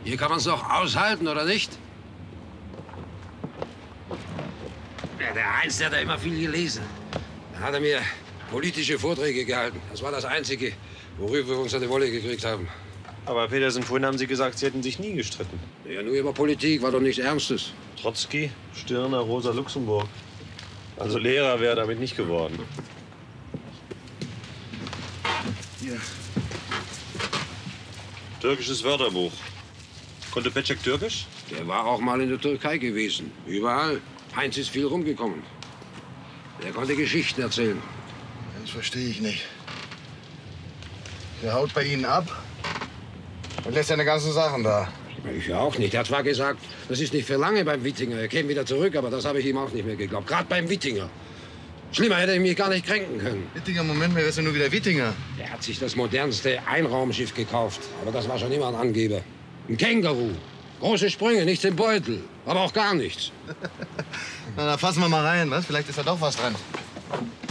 Hier kann man es doch aushalten, oder nicht? Ja, der Heinz, der hat ja immer viel gelesen. Da hat er mir politische Vorträge gehalten. Das war das Einzige, worüber wir uns an die Wolle gekriegt haben. Aber Petersen, vorhin haben Sie gesagt, Sie hätten sich nie gestritten. Ja, nur über Politik war doch nichts Ernstes. Trotzki, Stirner, Rosa Luxemburg. Also Lehrer wäre damit nicht geworden. Hier. Türkisches Wörterbuch. Konnte Petschek Türkisch? Der war auch mal in der Türkei gewesen. Überall. Heinz ist viel rumgekommen. Der konnte Geschichten erzählen. Das verstehe ich nicht. Der haut bei Ihnen ab und lässt seine ganzen Sachen da. Ich ja auch nicht. Er hat zwar gesagt, das ist nicht für lange beim Wittinger. Er käme wieder zurück, aber das habe ich ihm auch nicht mehr geglaubt. Gerade beim Wittinger. Schlimmer hätte ich mich gar nicht kränken können. Wittinger, Moment mal, wer ist denn nur wieder Wittinger? Er hat sich das modernste Einraumschiff gekauft. Aber das war schon immer ein Angeber. Ein Känguru. Große Sprünge, nichts im Beutel. Aber auch gar nichts. Na, fassen wir mal rein, was? Vielleicht ist da doch was dran.